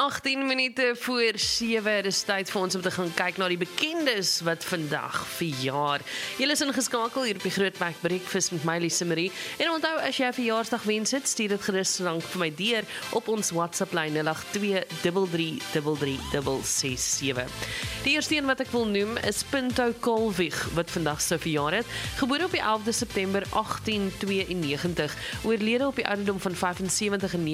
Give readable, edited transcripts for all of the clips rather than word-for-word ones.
18 minute voor 7, dis tyd vir ons om te gaan kyk na die bekendes wat vandag verjaar. Julle is ingeskakel hier op die Grootweg Breakfast met my Lise Marie. En onthou, as jy 'n verjaarsdag wens het, stuur dit gerus lank vir my deur op ons WhatsApp lyn 0823333667. Die eerste een wat ek wil noem is Pinto Colwig, wat vandag sou verjaar het. Gebore op die 11de September 1892, oorlede op die ouderdom van 75 in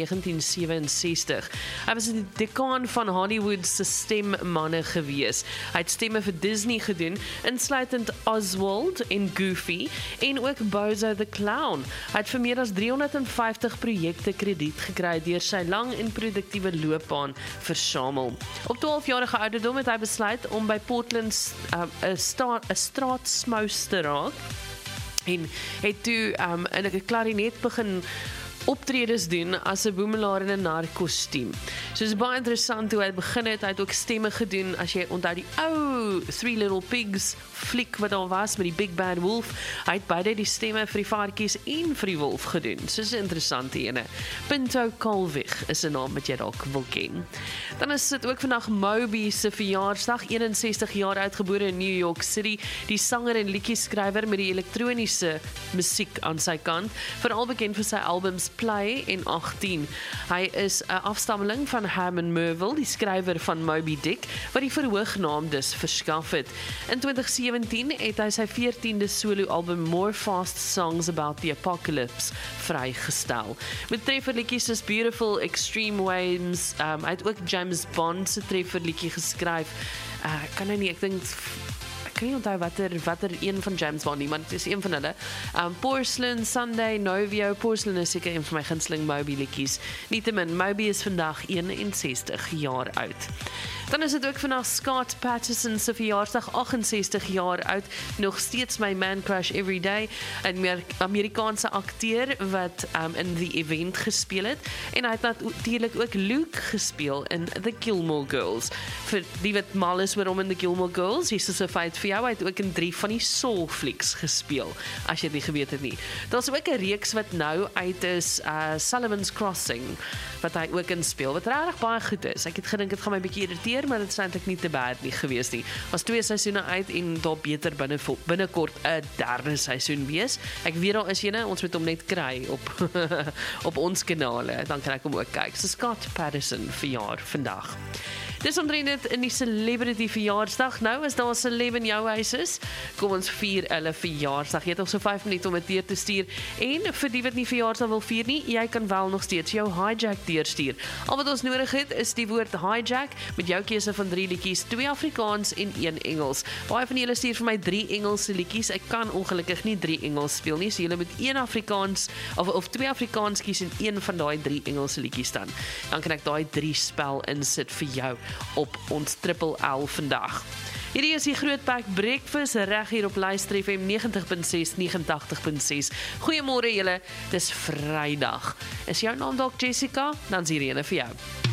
1967. Hy was die dekaan van Hollywood se stemmanne gewees. Hy het stemme vir Disney gedoen, insluitend Oswald en Goofy, en ook Bozo the Clown. Hy het vir meer as 350 projekte krediet gekry deur sy lang en produktiewe loopbaan versamel. Op 12-jarige ouderdom het hy besluit om by Portland 'n straatsmous te raak, en het toe in 'n klarinet begin optredes doen as 'n boemelaar in 'n narkostuum. So is baie interessant hoe hy begin het. Hy het ook stemme gedoen, as jy onthou die ou Three Little Pigs fliek wat daar was met die Big Bad Wolf. Hy het beide die stemme vir die varkies en vir die wolf gedoen. So is 'n interessante ene. Pinto Colwig is 'n naam wat jy dalk wil ken. Dan is dit ook vandag Moby se verjaarsdag, 61 jaar oud, gebore in New York City. Die sanger en liedjieskrywer met die elektroniese musiek aan sy kant, veral bekend vir sy albums Play en 18. Hy is 'n afstammeling van Herman Melville, die skrywer van Moby Dick, wat die verhoognaam dus verskaf het. In 2017 het hy sy 14de solo-album More Fast Songs About the Apocalypse vrygestel. Met trefferliedjies soos Beautiful, Extreme Waves, hy het ook James Bond se trefferliedjie geskryf. Kan nou nie, ek dink ek kan nie onthou watter een van James Bond nie, maar dit is een van hulle. Porcelain, Sunday, Novio. Porcelain is seker een van my gunsteling Moby liedjies. Nietemin, Moby is vandag 61 jaar oud. Dan is dit ook vandag Scott Patterson se verjaarsdag, 68 jaar oud, nog steeds my man crush every day, 'n Amerikaanse akteur wat in The Event gespeel het, en hy het natuurlik ook Luke gespeel in The Gilmore Girls. Vir die wat mal is oor hom in The Gilmore Girls, hier is 'n feit vir jou, hy het ook in 3 van die Saw flieks gespeel, as jy dit geweet het nie. Daar's ook 'n reeks wat nou uit is, Sullivan's Crossing, wat hy ook in speel, wat regtig baie goed is. Ek het gedink dit gaan my bietjie irriteer, maar dit is eintlik nie te bad nie gewees nie. Was 2 seisoene uit en daar beter binnekort 'n 3de seisoen wees. Ek weet daar is ene, ons moet hom net kry op op ons kanale, dan kan ek hom ook kyk. So Scott Patterson verjaar vandag. Dis omtrent dit in die celebrity verjaarsdag. Nou as daar 'n celeb in jou huis is, kom ons vier hulle verjaarsdag. Jy het nog so 5 minute om dit deur te stuur. En vir die wat nie verjaarsdag wil vier nie, jy kan wel nog steeds jou hijack deurstuur. Al wat ons nodig het is die woord hijack met jou keuse van 3 liedjies, 2 Afrikaans en 1 Engels. Baie van julle stuur vir my 3 Engelse liedjies. Ek kan ongelukkig nie 3 Engels speel nie, so julle moet 1 Afrikaans of 2 Afrikaans kies en 1 van daai 3 Engelse liedjies dan. Dan kan ek daai 3 spel insit vir jou op ons Triple L vandag. Hierdie is die Grootweg Breakfast reg hier op Luister FM 90.6, 89.6. Goeiemôre julle, dis Vrydag. Is jou naam dalk Jessica? Dan is hier eene vir jou.